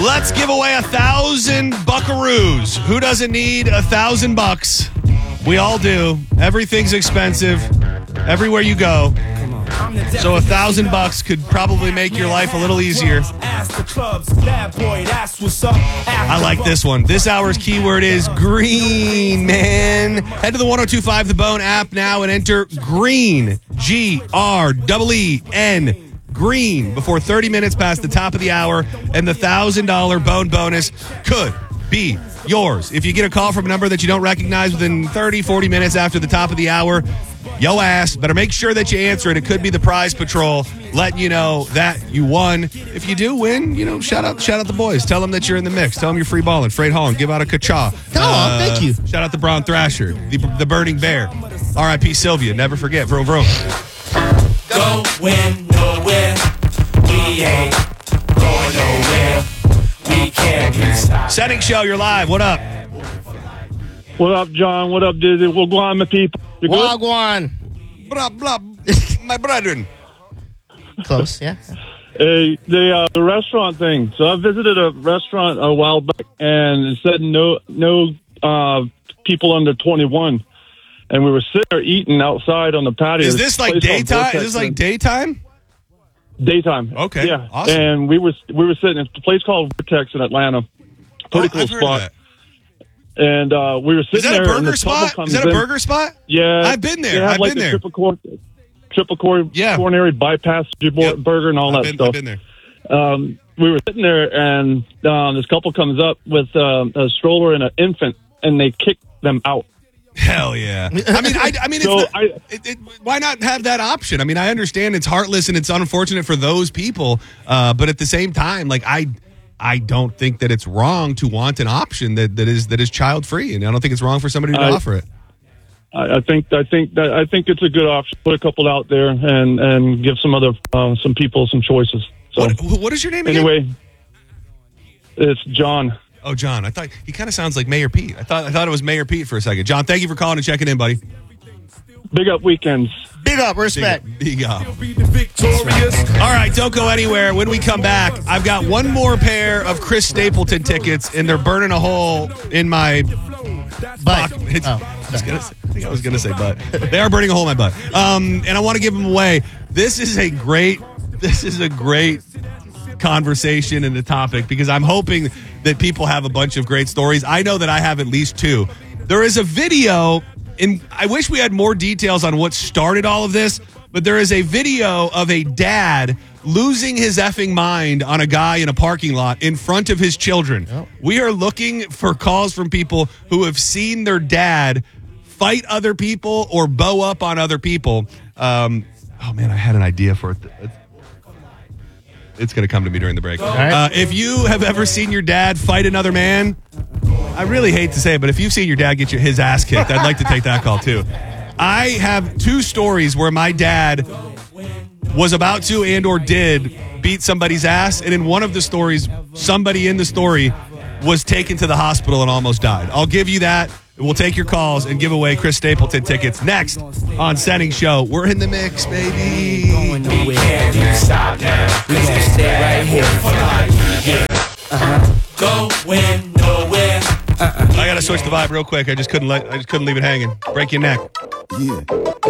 Let's give away 1,000 buckaroos. Who doesn't need $1,000? We all do. Everything's expensive everywhere you go. So $1,000 could probably make your life a little easier. I like this one. This hour's keyword is green, man. Head to the 102.5 The Bone app now and enter green, GREEN, green, before 30 minutes past the top of the hour, and the $1,000 bone bonus could be yours. If you get a call from a number that you don't recognize within 30, 40 minutes after the top of the hour, yo ass, better make sure that you answer it. It could be the prize patrol letting you know that you won. If you do win, shout out the boys. Tell them that you're in the mix. Tell them you're free balling. Freight Holland, give out a ka-cha. Thank you. Shout out the Braun Thrasher, the Burning Bear. R.I.P. Sylvia, never forget. Vroom, vroom. Going nowhere, we ain't going nowhere, we can't be stopped. Setting show, you're live. What up? What up, John? What up, Dizzy? Wagwan, my people. You good? Wagwan. Blah, blah, my brethren. Close, yeah. Hey, the restaurant thing. So I visited a restaurant a while back, and it said no people under 21. And we were sitting there eating outside on the patio. Is this like daytime? Is this like daytime? Daytime. Okay. Yeah. Awesome. And we were sitting in a place called Vortex in Atlanta. Pretty cool I've heard of spot. that. And we were sitting there. Is that a burger spot? Is that a burger spot? Yeah. I've been there. They have I've like been there. Triple coronary bypass burger and all that stuff. I've been there. We were sitting there, and this couple comes up with a stroller and an infant, and they kick them out. Hell yeah! I mean, So why not have that option? I mean, I understand it's heartless and it's unfortunate for those people, but at the same time, like I don't think that it's wrong to want an option that is child free, and I don't think it's wrong for somebody to offer it. I think it's a good option. Put a couple out there and give some people some choices. So what is your name again? Anyway, it's John. Oh, John. I thought he kind of sounds like Mayor Pete. I thought it was Mayor Pete for a second. John, thank you for calling and checking in, buddy. Big up weekends. Big up, respect. Big up. All right, don't go anywhere. When we come back, I've got one more pair of Chris Stapleton tickets, and they're burning a hole in my butt. I was going to say butt. They are burning a hole in my butt. And I want to give them away. This is a great conversation and the topic, because I'm hoping that people have a bunch of great stories. I know that I have at least two. There is a video, and I wish we had more details on what started all of this, but there is a video of a dad losing his effing mind on a guy in a parking lot in front of his children. Yep. We are looking for calls from people who have seen their dad fight other people or bow up on other people. Oh, man, I had an idea for it. It's going to come to me during the break. Right. If you have ever seen your dad fight another man, I really hate to say it, but if you've seen your dad get his ass kicked, I'd like to take that call too. I have two stories where my dad was about to and or did beat somebody's ass, and in one of the stories, somebody in the story was taken to the hospital and almost died. I'll give you that. We'll take your calls and give away Chris Stapleton tickets next on Setting Show. We're in the mix, baby. We can't be stopped now. We gonna stay right here for life. Going nowhere. I gotta switch the vibe real quick. I just couldn't leave it hanging. Break your neck. Yeah.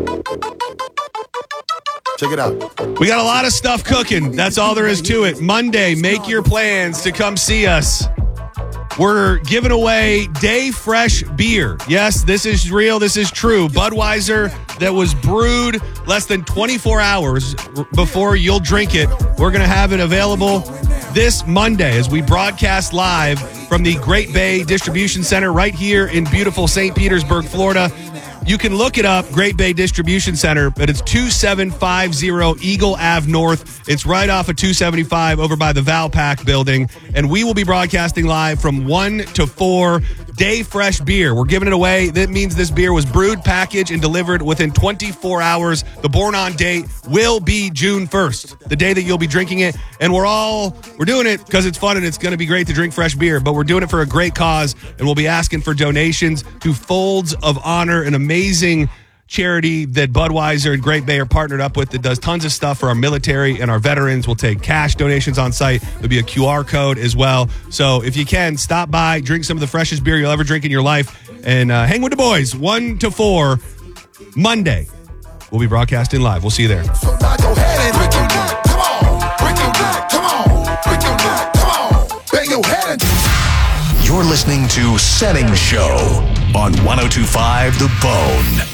Check it out. We got a lot of stuff cooking. That's all there is to it. Monday, make your plans to come see us. We're giving away Day Fresh beer. Yes, this is real. This is true. Budweiser that was brewed less than 24 hours before you'll drink it. We're going to have it available this Monday as we broadcast live from the Great Bay Distribution Center right here in beautiful St. Petersburg, Florida. You can look it up, Great Bay Distribution Center, but it's 2750 Eagle Ave North. It's right off of 275 over by the Valpak building. And we will be broadcasting live from 1 to 4. Day Fresh beer. We're giving it away. That means this beer was brewed, packaged, and delivered within 24 hours. The born on date will be June 1st, the day that you'll be drinking it. And we're doing it because it's fun and it's going to be great to drink fresh beer, but we're doing it for a great cause, and we'll be asking for donations to Folds of Honor, an amazing charity that Budweiser and Great Bay are partnered up with that does tons of stuff for our military and our veterans. We'll take cash donations on site. There'll be a QR code as well. So if you can, stop by, drink some of the freshest beer you'll ever drink in your life, and hang with the boys 1 to 4 Monday. We'll be broadcasting live. We'll see you there. So now go ahead and break your neck. Come on. Break your neck. Come on. Break your neck. Come on. Bang your head. You're listening to Setting Show on 102.5 The Bone.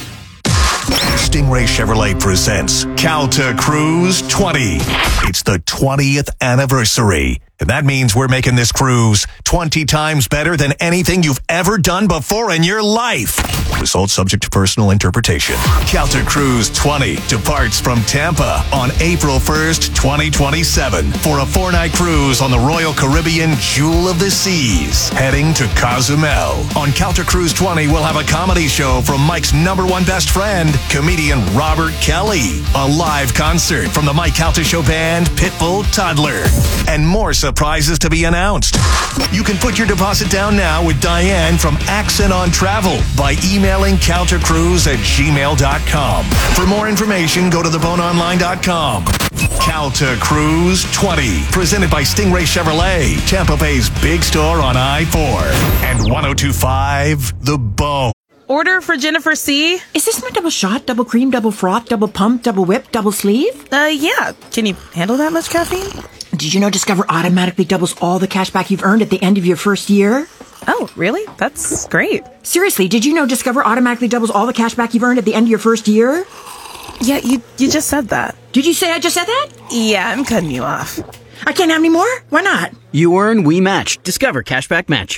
Stingray Chevrolet presents Calta Cruise 20. It's the 20th anniversary. And that means we're making this cruise 20 times better than anything you've ever done before in your life. Results subject to personal interpretation. Calta Cruise 20 departs from Tampa on April 1st, 2027 for a 4-night cruise on the Royal Caribbean Jewel of the Seas, heading to Cozumel. On Calta Cruise 20, we'll have a comedy show from Mike's number one best friend, comedian Robert Kelly, a live concert from the Mike Calta Show band Pitbull Toddler, and more surprises to be announced. You can put your deposit down now with Diane from Accent on Travel by emailing caltacruise@gmail.com. For more information, go to theboneonline.com. Calta Cruise 20, presented by Stingray Chevrolet, Tampa Bay's big store on I-4 and 102.5 The Bone. Order for Jennifer C. Is this my double shot, double cream, double froth, double pump, double whip, double sleeve? Yeah. Can you handle that much caffeine? Did you know Discover automatically doubles all the cash back you've earned at the end of your first year? Oh, really? That's great. Seriously, did you know Discover automatically doubles all the cash back you've earned at the end of your first year? Yeah, you just said that. Did you say I just said that? Yeah, I'm cutting you off. I can't have any more? Why not? You earn, we match. Discover Cashback Match.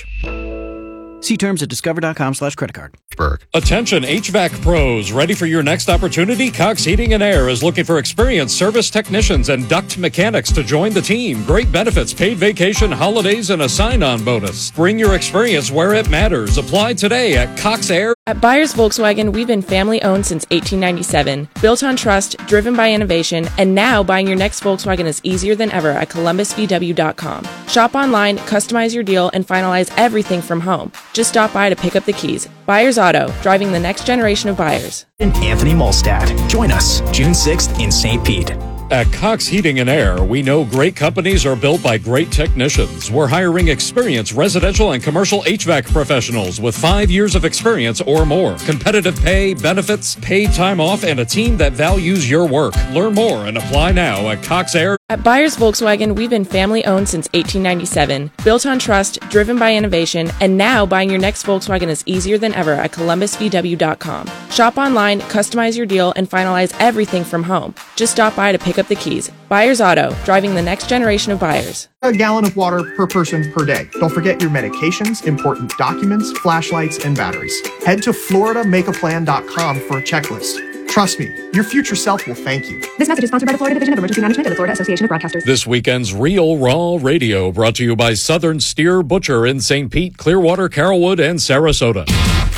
See terms at discover.com/creditcard. Attention HVAC pros, ready for your next opportunity? Cox Heating and Air is looking for experienced service technicians and duct mechanics to join the team. Great benefits, paid vacation, holidays, and a sign-on bonus. Bring your experience where it matters. Apply today at Cox Air. At Byers Volkswagen, we've been family-owned since 1897, built on trust, driven by innovation, and now buying your next Volkswagen is easier than ever at ColumbusVW.com. Shop online, customize your deal, and finalize everything from home. Just stop by to pick up the keys. Byers Auto, driving the next generation of buyers. Anthony Molstad. Join us June 6th in St. Pete. At Cox Heating and Air, we know great companies are built by great technicians. We're hiring experienced residential and commercial HVAC professionals with 5 years of experience or more. Competitive pay, benefits, paid time off, and a team that values your work. Learn more and apply now at Cox Air. At Byers Volkswagen, we've been family-owned since 1897, built on trust, driven by innovation, and now buying your next Volkswagen is easier than ever at ColumbusVW.com. Shop online, customize your deal, and finalize everything from home. Just stop by to pick up the keys. Byers Auto, driving the next generation of buyers. A gallon of water per person per day. Don't forget your medications, important documents, flashlights, and batteries. Head to FloridaMakeAPlan.com for a checklist. Trust me, your future self will thank you. This message is sponsored by the Florida Division of Emergency Management and the Florida Association of Broadcasters. This weekend's Real Raw Radio, brought to you by Southern Steer Butcher in St. Pete, Clearwater, Carrollwood, and Sarasota.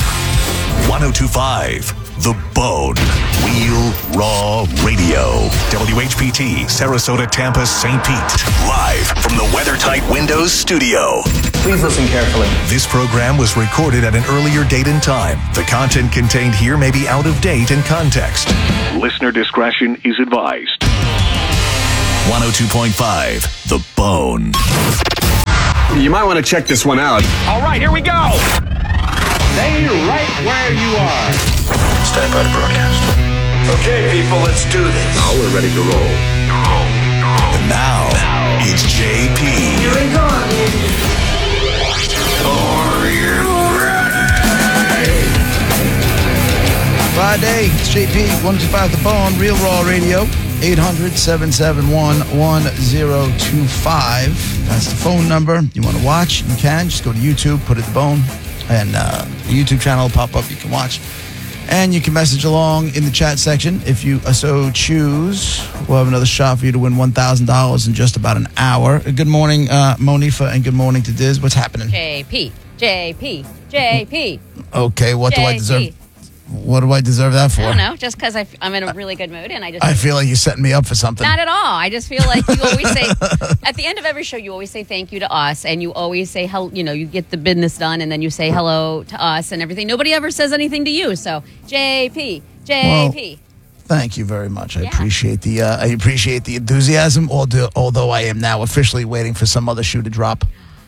102.5 The Bone. Real Raw Radio. WHPT, Sarasota, Tampa, St. Pete. Live from the WeatherTight Windows studio. Please listen carefully. This program was recorded at an earlier date and time. The content contained here may be out of date in context. Listener discretion is advised. 102.5 The Bone. You might want to check this one out. All right, here we go. Stay right where you are. Stand by to broadcast. Okay, people, let's do this. Now we're ready to roll. And now, it's JP. Here we go. Are you ready? Friday, it's JP, 125 The Bone, Real Raw Radio, 800-771-1025. That's the phone number. You want to watch, you can. Just go to YouTube, put it The Bone, and the YouTube channel will pop up. You can watch. And you can message along in the chat section if you so choose. We'll have another shot for you to win $1,000 in just about an hour. Good morning, Monifa, and good morning to Diz. What's happening? JP. Okay, what do I deserve? What do I deserve that for? I don't know, just because I'm in a really good mood, and I feel like you're setting me up for something. Not at all. I just feel like you always say, at the end of every show, you always say thank you to us, and you always say, you get the business done, and then you say hello to us and everything. Nobody ever says anything to you, so JP. JP. Thank you very much. I appreciate the enthusiasm. Although I am now officially waiting for some other shoe to drop.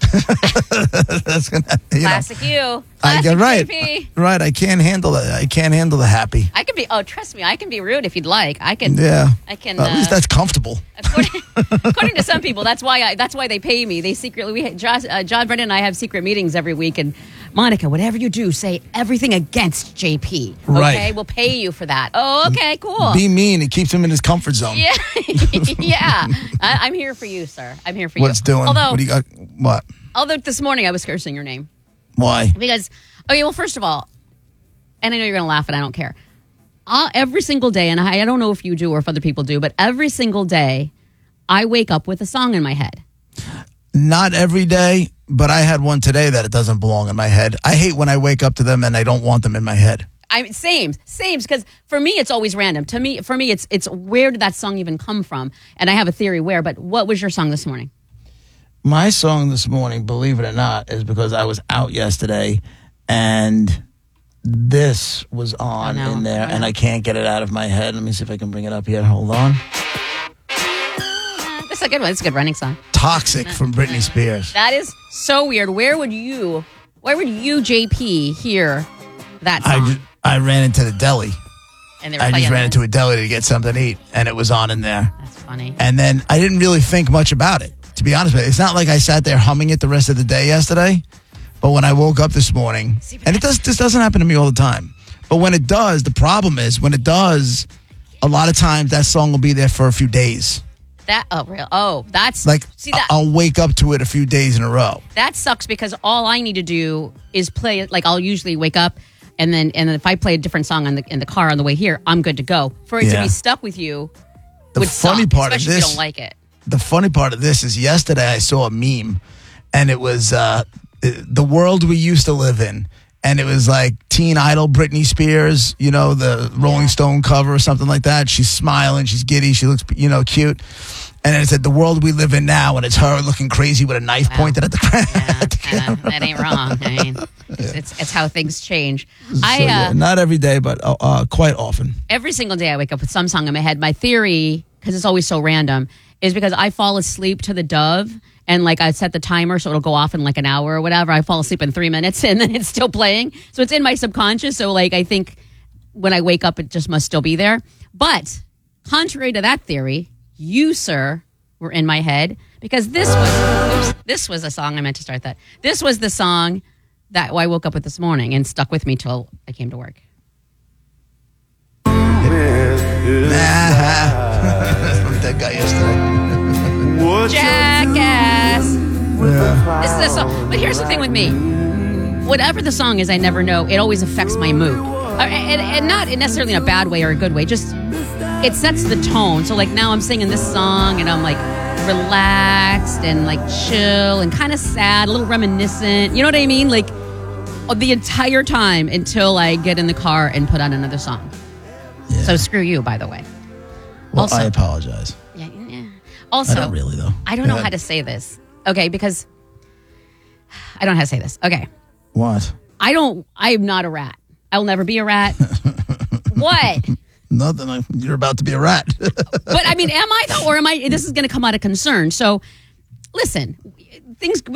That's gonna, Classic you. I Classic right, JP. right. I can't handle it. I can't handle the happy. I can be. Oh, trust me, I can be rude if you'd like. I can. Yeah. I can. At least that's comfortable. According to some people, that's why they pay me. They secretly. John Brennan and I have secret meetings every week, and Monica, whatever you do, say everything against JP. Okay, Right. we'll pay you for that. Oh, okay, cool. Be mean. It keeps him in his comfort zone. Yeah, yeah. I'm here for you, sir. I'm here for you. What's doing? Although, What do you got? What? although this morning I was cursing your name. Why? Because, okay, well, first of all, and I know you're going to laugh and I don't care. Every single day, and I don't know if you do or if other people do, but every single day I wake up with a song in my head. Not every day, but I had one today that it doesn't belong in my head. I hate when I wake up to them and I don't want them in my head. Same, because for me it's always random. For me, it's where did that song even come from? And I have a theory where. But what was your song this morning? My song this morning, believe it or not, is because I was out yesterday and this was on in there and I can't get it out of my head. Let me see if I can bring it up here. Hold on. That's a good one. It's a good running song. Toxic from Britney Spears. That is so weird. Where would you, JP, hear that song? I ran into the deli. And they were I just playing ran it? into a deli to get something to eat and it was on in there. That's funny. And then I didn't really think much about it, to be honest with you. It's not like I sat there humming it the rest of the day yesterday. But when I woke up this morning, and this doesn't happen to me all the time. But when it does, the problem is when it does, a lot of times that song will be there for a few days. That's Like, see that I'll wake up to it a few days in a row. that sucks because all I need to do is play it. Like I'll usually wake up and then if I play a different song in the car on the way here, I'm good to go. For it to Yeah. be stuck with you The would funny suck, part of especially this, if you don't like it. The funny part of this is yesterday I saw a meme, and it was the world we used to live in, and it was like Teen Idol, Britney Spears, the Rolling Stone cover or something like that. She's smiling, she's giddy, she looks cute, and then it said the world we live in now, and it's her looking crazy with a knife pointed at the camera. That ain't wrong. I mean, it's how things change. Not every day, but quite often. Every single day I wake up with some song in my head. My theory, because it's always so random, is because I fall asleep to the Dove and like I set the timer so it'll go off in like an hour or whatever. I fall asleep in 3 minutes and then it's still playing. So it's in my subconscious. So like I think when I wake up, it just must still be there. But contrary to that theory, you, sir, were in my head because this was a song I meant to start that. This was the song that I woke up with this morning and stuck with me till I came to work. That guy yesterday. Jackass. This is a song. But here's the thing with me. Whatever the song is, I never know. It always affects my mood. And not necessarily in a bad way or a good way. Just, it sets the tone. So like now I'm singing this song and I'm like relaxed and like chill and kind of sad, a little reminiscent. You know what I mean? Like the entire time until I get in the car and put on another song. Yeah. So screw you, by the way. Well, also, I apologize. Yeah. Also, I don't really, though. I don't know how to say this. Okay, because I don't know how to say this. Okay. What? I'm not a rat. I'll never be a rat. What? Nothing. You're about to be a rat. But I mean, am I though? Or am I? This is going to come out of concern. So listen, things